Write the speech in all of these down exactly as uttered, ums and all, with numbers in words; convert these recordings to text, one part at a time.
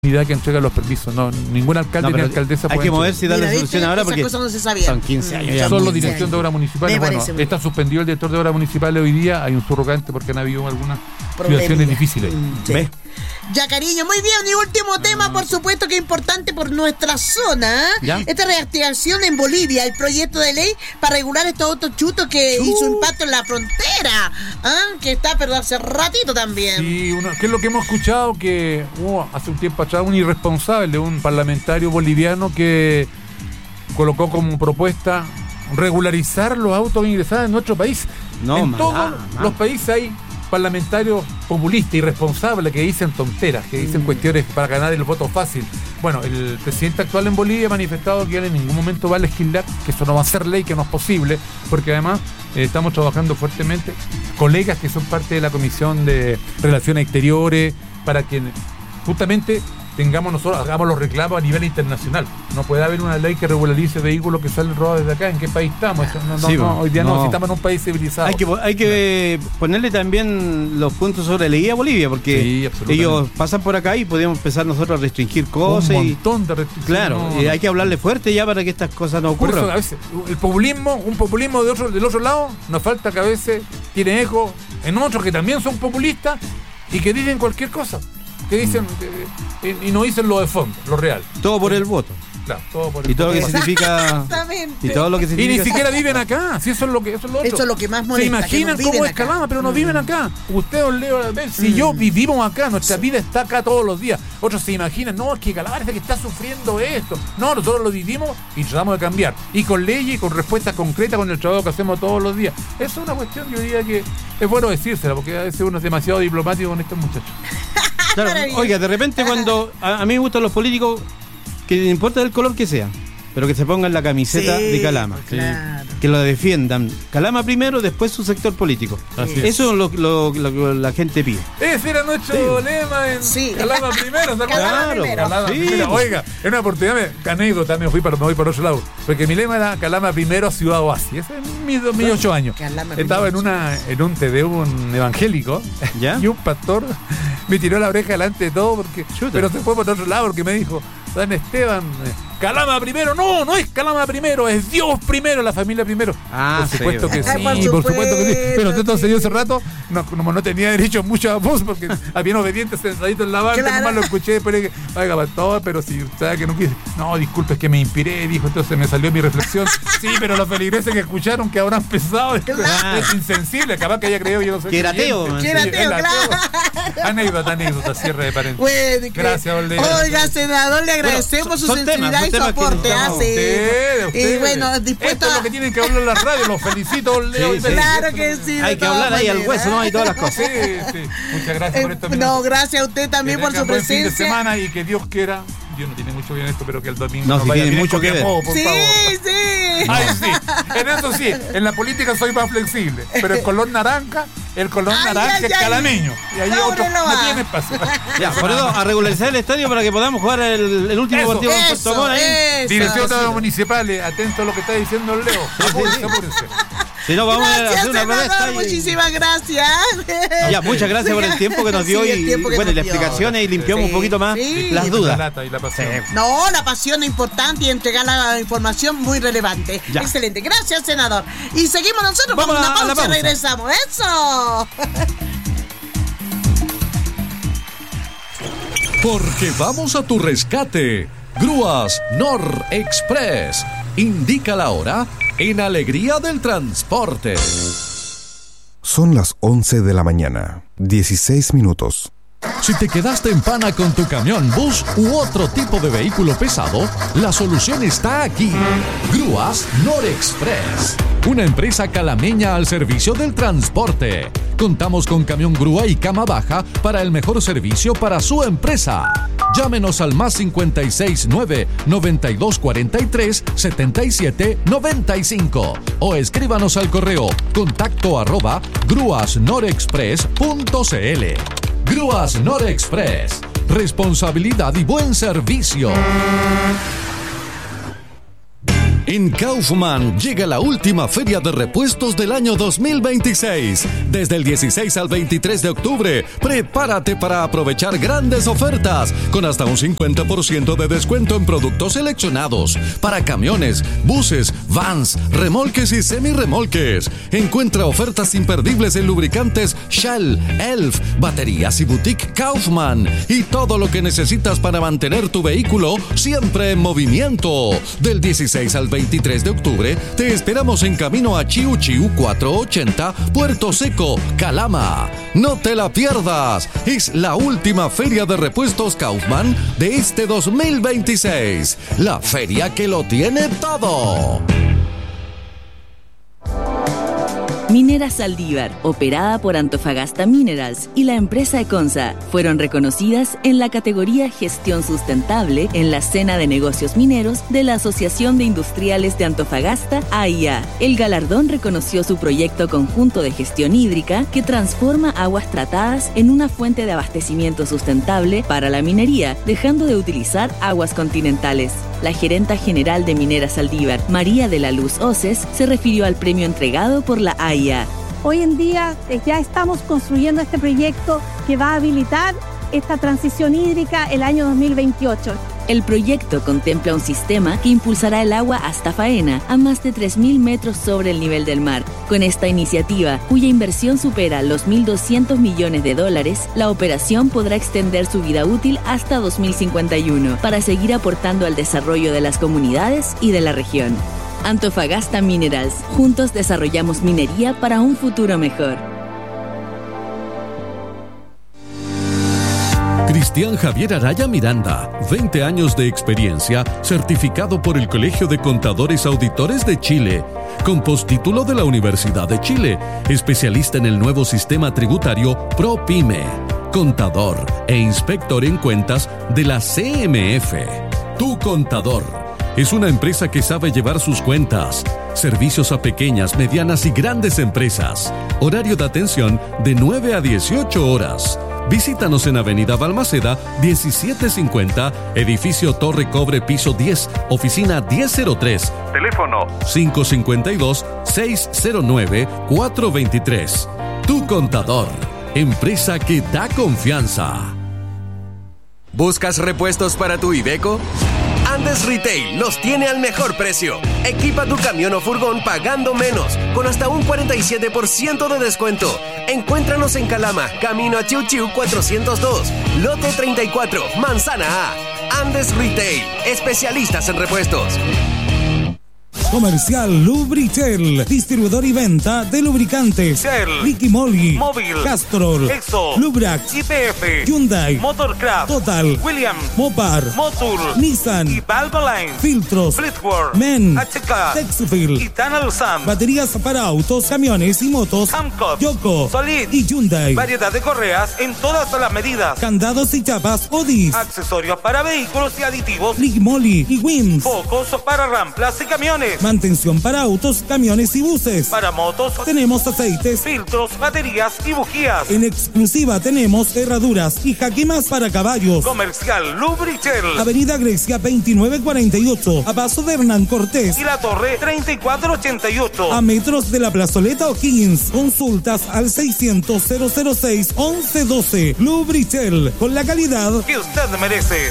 que entrega los permisos, no, ningún alcalde no, ni alcaldesa hay puede que moverse y darle Mira, solución ahora porque no se sabía. son quince años ya. Solo dirección de obras municipales. Bueno, está suspendido el director de obras municipales hoy día, hay un subrogante porque han habido algunas situaciones difíciles. Sí. ¿Ves? Ya, cariño, muy bien. Y último tema, por supuesto que es importante por nuestra zona. ¿Ya? Esta reactivación en Bolivia, el proyecto de ley para regular estos autos chutos que Chut. hizo impacto en la frontera, ¿ah? Que está, pero hace ratito también. Sí, uno, que es lo que hemos escuchado, que hubo hace un tiempo atrás un irresponsable, un parlamentario boliviano que colocó como propuesta regularizar los autos ingresados en nuestro país. No, en todos ah, los países hay parlamentarios populistas, irresponsables, que dicen tonteras, que dicen mm. cuestiones para ganar el voto fácil. Bueno, el presidente actual en Bolivia ha manifestado que él en ningún momento va a legislar, que eso no va a ser ley, que no es posible, porque además eh, estamos trabajando fuertemente, colegas que son parte de la Comisión de Relaciones Exteriores, para que justamente tengamos nosotros, hagamos los reclamos a nivel internacional. No puede haber una ley que regularice vehículos que salen robados desde acá. ¿En qué país estamos? No, no, sí, no, hoy día no, no, estamos en un país civilizado. Hay que, hay que claro. ponerle también los puntos sobre la guía Bolivia, porque sí, ellos pasan por acá y podemos empezar nosotros a restringir cosas. Un montón y, de restricciones. Claro, no, y hay que hablarle fuerte ya para que estas cosas no ocurran. Por eso, a veces, el populismo, un populismo de otro, del otro lado, nos falta que a veces tiene eco en otros que también son populistas y que dicen cualquier cosa. Que dicen que, y, y no dicen lo de fondo, lo real. Todo por el voto. Claro, todo por el y todo voto. Lo que significa y todo lo que significa y ni siquiera viven acá, si eso es lo que eso es lo otro. Eso es lo que más molesta. Se imaginan no cómo es Calama, pero no mm. viven acá. Ustedes os leo a ver, si mm. yo vivimos acá, nuestra sí. vida está acá todos los días. Otros se imaginan, no, es que Calama parece que está sufriendo esto. No, nosotros lo vivimos y tratamos de cambiar. Y con leyes y con respuestas concretas con el trabajo que hacemos todos los días. Eso es una cuestión, yo diría que es bueno decírsela, porque a veces uno es demasiado diplomático con estos muchachos. Claro, oiga, de repente cuando a, a mí me gustan los políticos, que no importa el color que sea, pero que se pongan la camiseta sí, de Calama, claro. que lo defiendan. Calama primero, después su sector político. Así es. Eso es lo que lo, lo, lo, la gente pide. Ese era nuestro sí. lema en sí. Calama primero, ¿se acuerdan? Claro, Calama sí. primero. Oiga, en una oportunidad, me, anécdota, me fui para, me voy para otro lado, porque mi lema era Calama primero, ciudad oasis. Ese es mis, mis ocho años. Calama Estaba en una en un T D un evangélico, ¿ya? Y un pastor me tiró la oreja delante de todo, porque Chuta. pero se fue por otro lado, porque me dijo, San Esteban, Calama primero, no, no es Calama primero, es Dios primero, la familia primero. Ah, por supuesto sí, que sí, Ay, por, supuesto. por supuesto que sí. Pero entonces yo hace rato, no, como no tenía derecho a mucha voz, porque había obedientes sentaditos en la banca, claro. nomás lo escuché, pero que, oiga, pastor, pero si sabe que no quise. No, disculpe, es que me inspiré, dijo, entonces me salió mi reflexión. Sí, pero los feligreses que escucharon que habrán pesado, claro. es insensible, capaz que haya creído yo no sé. Que era ateo. Que era ateo, claro. Anécdota, anécdota, cierre de paréntesis. Bueno, gracias, Olde. Oiga, senador, le agradecemos bueno, su sensibilidad y su aporte. Usted, usted. Y bueno, dispuesto Esto es lo que tienen que hablar en la radio, los felicito, Leo. Sí, sí. Claro que sí. Hay que hablar ahí al hueso, ¿no? Y todas las cosas. Sí, sí. Muchas gracias eh, por esto. No, gracias a usted también que por su presencia. Fin de semana y que Dios quiera. Dios no tiene mucho bien esto, pero que el domingo no, no si vaya tiene bien mucho que ver. Modo, por sí, favor. sí. Ay, sí. En eso sí. En la política soy más flexible. Pero el color naranja, el color ay, naranja ay, es ay, calameño. Y ahí no, otro no, no tiene espacio. Ya, por eso, a regularizar el estadio para que podamos jugar el, el último eso, partido con Puerto Montt ahí. Dirección de los municipales, atento a lo que está diciendo el Leo. Apúrense, apúrense. Si no, vamos gracias, a hacer una protesta. Muchísimas gracias. Ya, muchas gracias por el tiempo que nos dio sí, y bueno, las explicaciones y limpiamos sí, un poquito más sí. las dudas. La y la pasión. Sí. No, la pasión es importante y entregar la información muy relevante. Ya. Excelente. Gracias, senador. Y seguimos nosotros con una pausa, pausa y regresamos. ¡Eso! Porque vamos a tu rescate. Grúas Nor Express. Indica la hora en Alegría del Transporte. Son las once de la mañana, dieciséis minutos. Si te quedaste en pana con tu camión, bus u otro tipo de vehículo pesado, la solución está aquí. Grúas Nor Express, una empresa calameña al servicio del transporte. Contamos con camión grúa y cama baja para el mejor servicio para su empresa. Llámenos al más cincuenta y seis nueve, noventa y dos cuarenta y tres, setenta y siete noventa y cinco o escríbanos al correo contacto arroba grúas norexpress punto cl. Grúas Nor Express. Responsabilidad y buen servicio. En Kaufman llega la última feria de repuestos del año dos mil veintiséis. Desde el dieciséis al veintitrés de octubre, prepárate para aprovechar grandes ofertas con hasta un cincuenta por ciento de descuento en productos seleccionados para camiones, buses, vans, remolques y semirremolques. Encuentra ofertas imperdibles en lubricantes Shell, Elf, baterías y boutique Kaufman y todo lo que necesitas para mantener tu vehículo siempre en movimiento. Del dieciséis al veintitrés de octubre te esperamos en camino a Chiu Chiu cuatrocientos ochenta, Puerto Seco, Calama. No te la pierdas. Es la última feria de repuestos Kaufman de este dos mil veintiséis. La feria que lo tiene todo. Minera Saldívar, operada por Antofagasta Minerals y la empresa Econsa, fueron reconocidas en la categoría Gestión Sustentable en la Cena de Negocios Mineros de la Asociación de Industriales de Antofagasta, A I A. El galardón reconoció su proyecto conjunto de gestión hídrica que transforma aguas tratadas en una fuente de abastecimiento sustentable para la minería, dejando de utilizar aguas continentales. La gerenta general de Minera Saldívar, María de la Luz Oces, se refirió al premio entregado por la A I A. Hoy en día ya estamos construyendo este proyecto que va a habilitar esta transición hídrica el año dos mil veintiocho. El proyecto contempla un sistema que impulsará el agua hasta Faena, a más de tres mil metros sobre el nivel del mar. Con esta iniciativa, cuya inversión supera los mil doscientos millones de dólares, la operación podrá extender su vida útil hasta dos mil cincuenta y uno para seguir aportando al desarrollo de las comunidades y de la región. Antofagasta Minerals. Juntos desarrollamos minería para un futuro mejor. Cristian Javier Araya Miranda, veinte años de experiencia, certificado por el Colegio de Contadores Auditores de Chile, con postítulo de la Universidad de Chile, especialista en el nuevo sistema tributario ProPyme, contador e inspector en cuentas de la C M F. Tu Contador es una empresa que sabe llevar sus cuentas. Servicios a pequeñas, medianas y grandes empresas. Horario de atención de nueve a dieciocho horas. Visítanos en Avenida Balmaceda, diecisiete cincuenta, Edificio Torre Cobre, piso diez, oficina diez cero tres. Teléfono cinco cinco dos, seis cero nueve, cuatro dos tres. Tu Contador, empresa que da confianza. ¿Buscas repuestos para tu Iveco? Andes Retail los tiene al mejor precio. Equipa tu camión o furgón pagando menos, con hasta un cuarenta y siete por ciento de descuento. Encuéntranos en Calama, camino a Chiu Chiu cuatrocientos dos, lote treinta y cuatro, Manzana A. Andes Retail, especialistas en repuestos. Comercial Lubritel, distribuidor y venta de lubricantes Shell, Liqui Moly, Móvil, Castrol, Exo, Lubrax, Y P F, Hyundai, Motorcraft, Total, Williams, Mopar, Motul, Nissan y Valvoline, filtros, Fleetwood, Men, H K, Texfil y Tanal Sam, baterías para autos, camiones y motos, Amcot, Yoko, Solid y Hyundai, variedad de correas en todas las medidas, candados y chapas Odis, accesorios para vehículos y aditivos Liqui Moly y Wims, focos para ramplas y camiones, mantención para autos, camiones y buses. Para motos tenemos aceites, filtros, baterías y bujías. En exclusiva tenemos herraduras y jaquimas para caballos. Comercial Lubritel, Avenida Grecia veintinueve cuarenta y ocho, a paso de Hernán Cortés y la Torre treinta y cuatro ochenta y ocho, a metros de la Plazoleta O'Higgins. Consultas al seiscientos, cero cero seis, once doce. Lubritel, con la calidad que usted merece.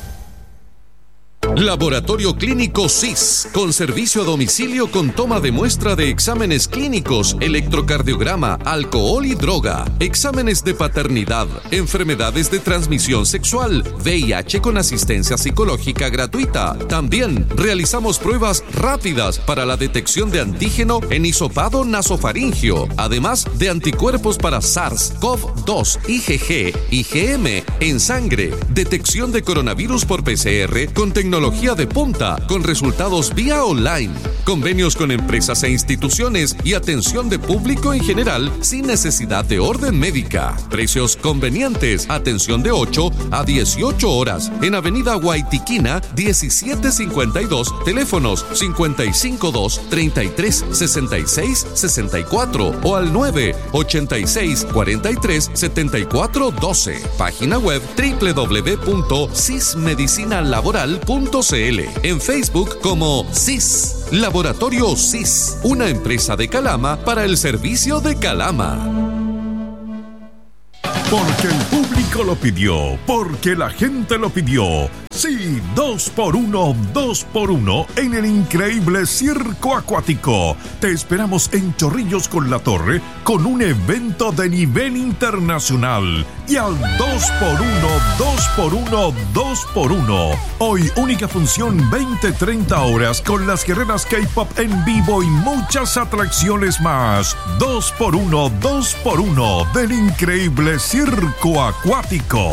Laboratorio Clínico S I S, con servicio a domicilio con toma de muestra de exámenes clínicos, electrocardiograma, alcohol y droga, exámenes de paternidad, enfermedades de transmisión sexual, V I H con asistencia psicológica gratuita. También realizamos pruebas rápidas para la detección de antígeno en hisopado nasofaringio, además de anticuerpos para SARS, CoV dos, I G G, I G M en sangre, detección de coronavirus por P C R con tecnología de punta, con resultados vía online, convenios con empresas e instituciones y atención de público en general sin necesidad de orden médica. Precios convenientes, atención de ocho a dieciocho horas en Avenida Guaitiquina diecisiete cincuenta y dos, teléfonos cincuenta y cinco dos, treinta y tres, sesenta y seis, sesenta y cuatro o al nueve, ochenta y seis, cuarenta y tres, setenta y cuatro, doce. Página web doble u doble u doble u punto cis medicina laboral punto c l. En Facebook como S I S. Laboratorio S I S, una empresa de Calama para el servicio de Calama. Porque el público lo pidió, porque la gente lo pidió. Sí, dos por uno, dos por uno en el increíble circo acuático. Te esperamos en Chorrillos con la Torre con un evento de nivel internacional. Y al dos por uno, dos por uno, dos por uno. Hoy única función veinte treinta horas con las guerreras K-pop en vivo y muchas atracciones más. dos por uno, dos por uno del increíble circo acuático.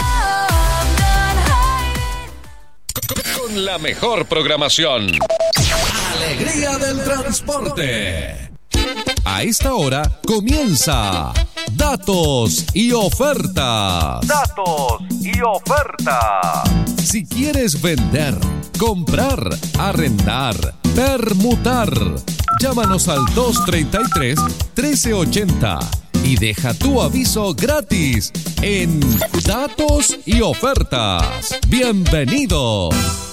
Con la mejor programación. Alegría del transporte. A esta hora comienza Datos y Ofertas. Datos y Ofertas. Si quieres vender, comprar, arrendar, permutar, llámanos al dos treinta y tres, trece ochenta y deja tu aviso gratis en Datos y Ofertas. ¡Bienvenidos!